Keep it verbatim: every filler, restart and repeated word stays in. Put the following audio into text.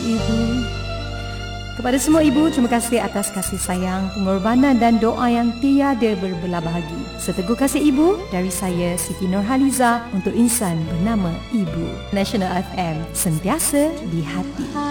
ibu. Kepada semua ibu, terima kasih atas kasih sayang, pengorbanan dan doa yang tiada berbelah bahagi. Seteguh kasih ibu dari saya Siti Nurhaliza untuk insan bernama Ibu. Nasional F M, sentiasa di hati.